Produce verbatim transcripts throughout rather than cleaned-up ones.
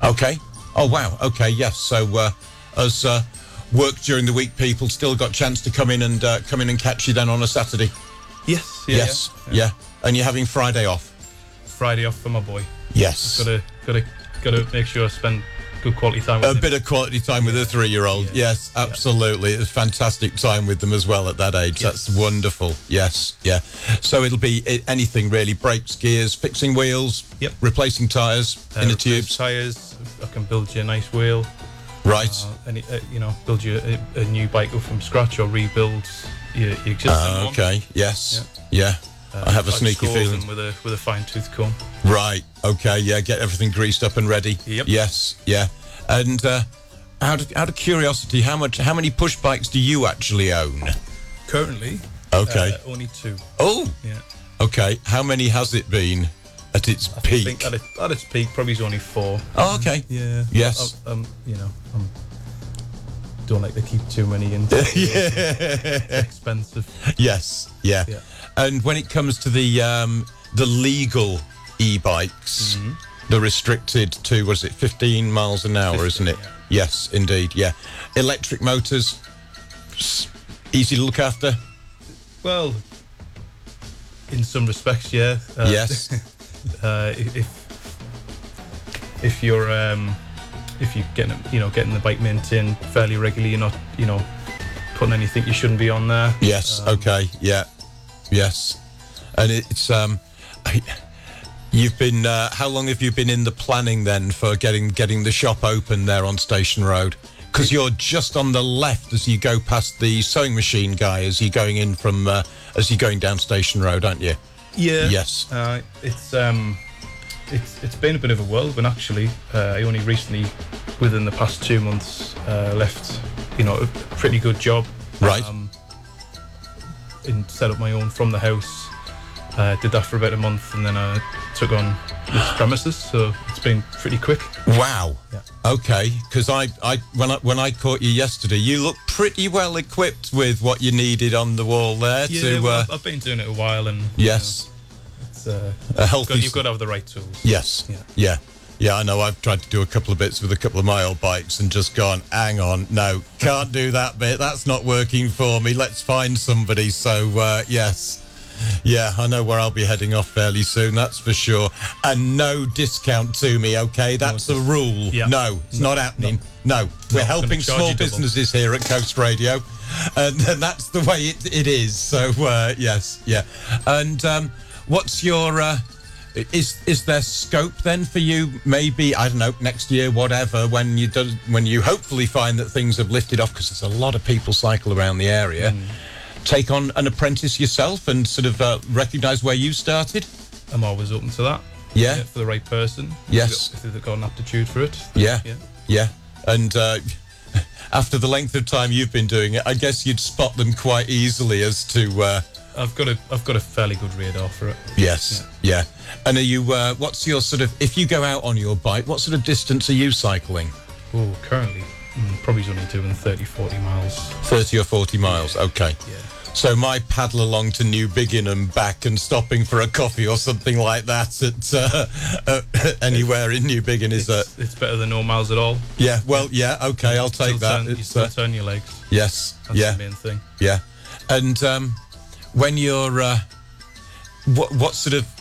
Okay. Oh, wow. Okay, yes. So, uh, as uh, work during the week people still got chance to come in and uh, come in and catch you then on a Saturday? Yes. Yeah, yes. Yeah. yeah. And you're having Friday off? Friday off for my boy. Yes. Got to, got to, got to make sure I spend good quality time with a him. bit of quality time with a three-year-old. Yeah. Yes, absolutely. It's fantastic time with them as well at that age. Yes. That's wonderful. Yes, yeah. So it'll be i- anything really: brakes, gears, fixing wheels, Yep. replacing tyres, Uh, inner replace tubes. tyres. I can build you a nice wheel. Right. Uh, any, uh, you know, build you a, a new bike up from scratch or rebuild your, your existing Uh, one. okay. Yes. Yeah. Uh, I have a like sneaky scores feeling. them with a with a fine tooth comb. Right. Okay. Yeah. Get everything greased up and ready. Yep. Yes. Yeah. And uh, out of out of curiosity, how much? How many push bikes do you actually own? Currently, Okay. uh, only two. Oh. Yeah. Okay. How many has it been at its I peak? think at, it, at its peak, probably is only four. Oh, okay. Yeah. Yes. I, um, you know, um, don't like to keep too many in. Yeah. Expensive. Yes. Yeah. Yeah. And when it comes to the um, the legal e-bikes, Mm-hmm. they're restricted to, what is it, fifteen miles an hour, isn't it? yeah. Yes, indeed. Yeah. Electric motors, s- easy to look after. Well, in some respects, yeah. Uh, Yes. uh, if if you're um, if you're getting you know getting the bike maintained fairly regularly, you're not you know putting anything you shouldn't be on there. Yes. Um, Okay. Yeah. Yes. And it's um, I, you've been. Uh, how long have you been in the planning then for getting getting the shop open there on Station Road? Because you're just on the left as you go past the sewing machine guy as you're going in from uh, as you're going down Station Road, aren't you? Yeah. Yes. Uh, it's um, it's it's been a bit of a whirlwind actually. Uh, I only recently, within the past two months, uh, left you know a pretty good job. Right. Um, and set up my own from the house. Uh, did that for about a month, and then I took on this premises. So it's been pretty quick. Wow. Yeah. Okay. Because I, I when I when I caught you yesterday, you looked pretty well equipped with what you needed on the wall there. Yeah, to well, uh, I've, I've been doing it a while, and yes. you know, it's, uh, A healthy. got, you've got to have the right tools. Yes. Yeah. Yeah. Yeah, I know. I've tried to do a couple of bits with a couple of my old bikes and just gone, hang on, no, can't do that bit. That's not working for me. Let's find somebody. So, uh, yes. Yeah, I know where I'll be heading off fairly soon, that's for sure. And no discount to me, okay? That's the rule. Yeah. No, it's not happening. No, we're Not helping gonna charge small you double. businesses here at Coast Radio. And, and that's the way it, it is. So, uh, yes, yeah. And um, what's your... Uh, Is is there scope then for you? Maybe I don't know next year, whatever. When you do, when you hopefully find that things have lifted off, because there's a lot of people cycle around the area. Mm. Take on an apprentice yourself and sort of uh, recognise where you started. I'm always open to that. Yeah. for the right person. Yes. If they've got an aptitude for it. Yeah, Yeah. yeah. And uh, after the length of time you've been doing it, I guess you'd spot them quite easily as to. Uh, I've got a I've got a fairly good radar for it. yes, yeah. And are you? Uh, what's your sort of? If you go out on your bike, what sort of distance are you cycling? Oh, currently, mm, probably only doing thirty, forty miles. thirty or forty miles. Okay. Yeah. So my paddle along to New Biggin and back and stopping for a coffee or something like that at uh, uh, anywhere in New Biggin is a It's, it's better than no miles at all. yeah. Well, yeah. Okay, I'll take Still that. turn, you It's, still uh, turn your legs. yes. That's Yeah. the main thing. Yeah. And um, when you're uh, what what sort of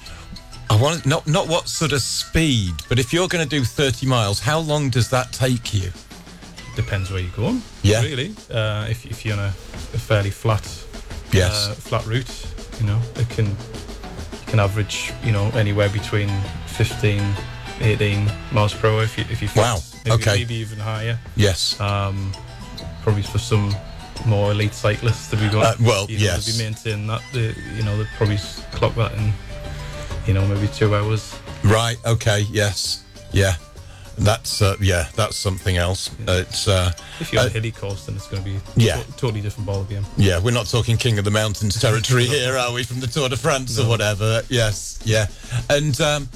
I want not not what sort of speed, but if you're going to do thirty miles, how long does that take you? Depends where you're going. Yeah. Really. Uh, if if you're on a, a fairly flat. Yes. Uh, flat route, you know, it can it can average, you know, anywhere between fifteen, eighteen miles per hour if you if you Wow, maybe, okay. maybe even higher. Yes. Um, probably for some more elite cyclists to be going. Uh, well, you know, yes. to be maintaining that, the, you know, they'd probably clock that in, you know, maybe two hours. Right. Okay. Yes. Yeah. That's uh, yeah. That's something else. Yeah. It's uh, If you're on uh, a hilly coast, then it's going to be Yeah. to- totally different ball game. yeah. We're not talking King of the Mountains territory here, are we? From the Tour de France or No. whatever. Yes. Yeah. And um,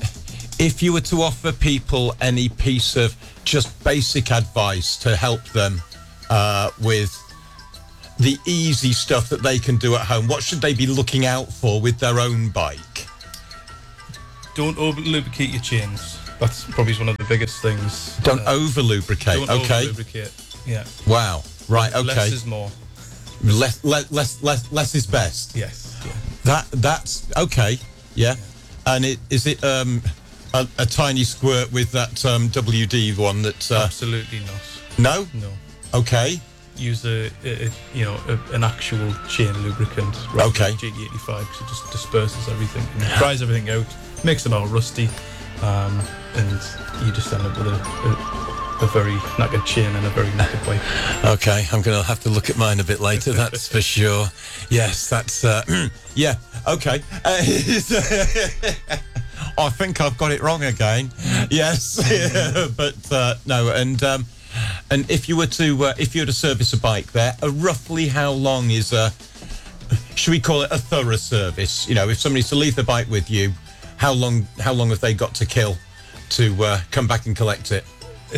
if you were to offer people any piece of just basic advice to help them uh, with the easy stuff that they can do at home, what should they be looking out for with their own bike? Don't over lubricate your chains. That's probably one of the biggest things. Don't uh, over lubricate. Don't Okay. over lubricate. Yeah. Wow. Right. Okay. Less is more. Less, less, less, less, less is best. Yes. Yeah. That that's okay. Yeah. And it is it um a, a tiny squirt with that um W D one that uh, Absolutely not. no. No. Okay. Use a, a, a you know a, an actual chain lubricant rather Okay. than G D eighty-five because it just disperses everything and dries everything out, makes it all rusty, um, and you just end up with a, a, a very knackered chain and a very knackered bike. Okay, I'm going to have to look at mine a bit later, that's for sure. Yes, that's, uh, yeah, okay. Uh, I think I've got it wrong again. Yes, but uh, no, and um, and if you were to uh, if you were to service a bike there, uh, roughly how long is a, should we call it a thorough service? You know, if somebody's to leave the bike with you, how long how long have they got to kill to uh, come back and collect it?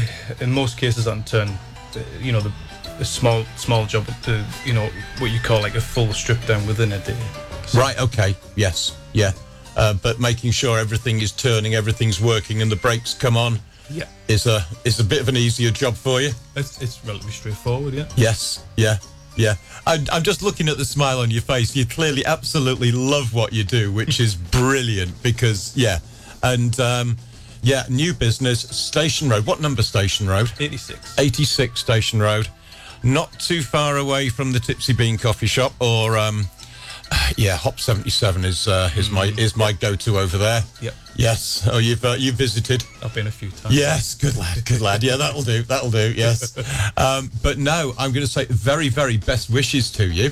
In most cases, that in turn, uh, you know, the a small small job to you know what you call like a full strip down within a day. So, Right. Okay. Yes. Yeah. Uh, but making sure everything is turning, everything's working, and the brakes come on yeah, is a is a bit of an easier job for you. it's it's relatively straightforward. Yeah. Yes. Yeah. Yeah. I'm, I'm just looking at the smile on your face. You clearly absolutely love what you do, which is brilliant because, yeah. And, um, yeah, new business, Station Road. What number Station Road? eighty-six. eighty-six Station Road. Not too far away from the Tipsy Bean Coffee Shop or, um, yeah, Hop seventy-seven is uh, is my is my go-to over there. Yep. Yes. Oh, you've uh, you've visited. I've been a few times. Yes, good lad, good lad. Yeah, that'll do, that'll do, yes. Um, but no, I'm going to say very, very best wishes to you.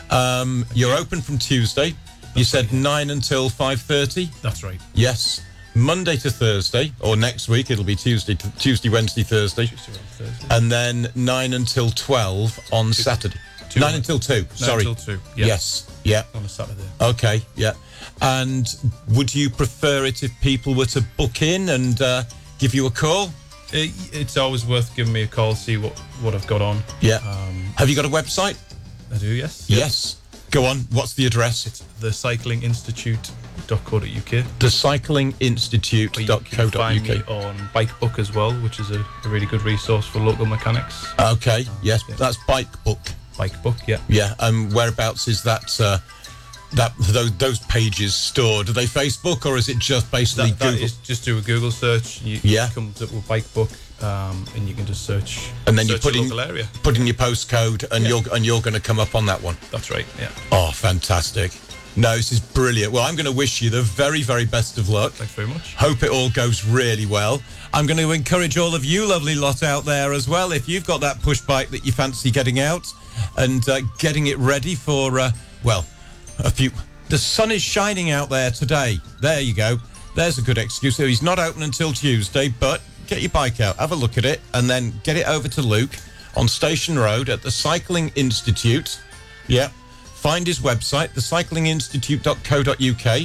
Um, you're open from Tuesday. You said nine until five thirty? That's right. Yes. Monday to Thursday, or next week, it'll be Tuesday, to, Tuesday, Wednesday, Thursday. Tuesday, Wednesday, Thursday. And then nine until twelve on Saturday. two. nine until two, sorry. Nine till two. Yeah. Yes, yeah. On a Saturday. Okay, yeah. And would you prefer it if people were to book in and uh, give you a call? It, it's always worth giving me a call, see what, what I've got on. Yeah. Um, Have you got a website? I do, yes. Yes. Go on. What's the address? It's the cycling institute dot co dot uk. The cycling institute dot co dot Find me uk. on Bikebook as well, which is a, a really good resource for local mechanics. Okay. Yes, yeah. that's Bike Book. Bikebook, yeah. Yeah. And whereabouts is that? Uh, that those those pages stored? Are they Facebook or is it just basically That, that Google? is just do a Google search. You, Yeah. It comes up with Bikebook, um, and you can just search. And then you search put your in local area. put in your postcode, and Yeah. you're and you're going to come up on that one. That's right. Yeah. Oh, fantastic! No, this is brilliant. Well, I'm going to wish you the very, very best of luck. Thanks very much. Hope it all goes really well. I'm going to encourage all of you lovely lot out there as well. If you've got that push bike that you fancy getting out and uh, getting it ready for, uh, well, a few. The sun is shining out there today. There you go. There's a good excuse. He's not open until Tuesday, but get your bike out, have a look at it, and then get it over to Luke on Station Road at the Cycling Institute. Yeah. Find his website, the cycling institute dot co dot uk.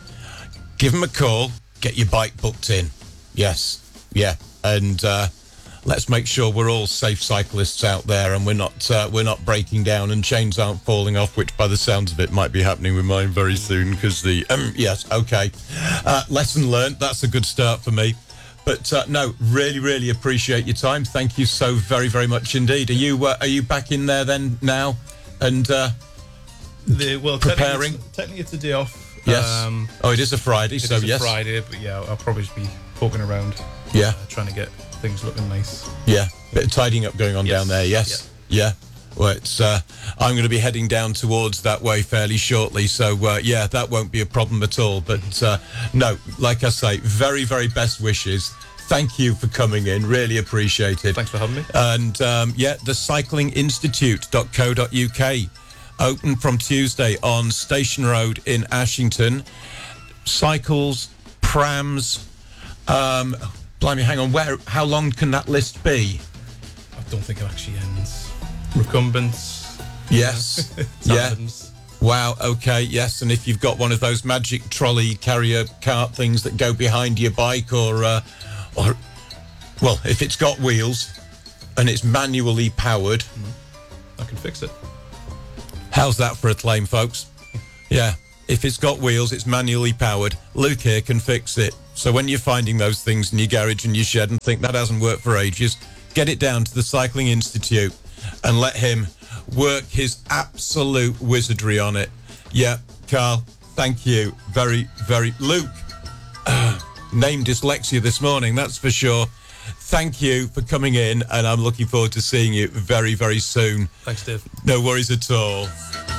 Give him a call. Get your bike booked in. Yes. Yeah. And uh, let's make sure we're all safe cyclists out there, and we're not uh, we're not breaking down and chains aren't falling off, which by the sounds of it might be happening with mine very soon because the um, yes. Okay. Uh, lesson learned. That's a good start for me. But uh, no, really, really appreciate your time. Thank you so very, very much indeed. Are you uh, are you back in there then now? And uh, The, well, Preparing? Technically it's, technically it's a day off. yes. Um, Oh, it is a Friday, it so is a yes. Friday, but yeah, I'll probably just be poking around. Yeah. Uh, trying to get things looking nice. Yeah, bit of tidying up going on Yes. down there. Yes, yeah. Well, it's. Uh, I'm going to be heading down towards that way fairly shortly, so uh, yeah, that won't be a problem at all. But uh, no, like I say, very, very best wishes. Thank you for coming in. Really appreciate it. Thanks for having me. And um, yeah, the cycling institute dot co dot uk. Open from Tuesday on Station Road in Ashington. Cycles, prams. Um, blimey, hang on. Where? How long can that list be? I don't think it actually ends. Recumbents. Yes. Yeah. Tandems. Wow. Okay. Yes. And if you've got one of those magic trolley carrier cart things that go behind your bike, or, uh, or, well, if it's got wheels and it's manually powered, I can fix it. how's that for a claim, folks? Yeah. If it's got wheels, it's manually powered. Luke here can fix it. So when you're finding those things in your garage and your shed and think that hasn't worked for ages, get it down to the Cycling Institute and let him work his absolute wizardry on it. Yeah, Carl, thank you very, very... Luke, uh, name dyslexia this morning, that's for sure. Thank you for coming in, and I'm looking forward to seeing you very, very soon. Thanks, Dave. No worries at all.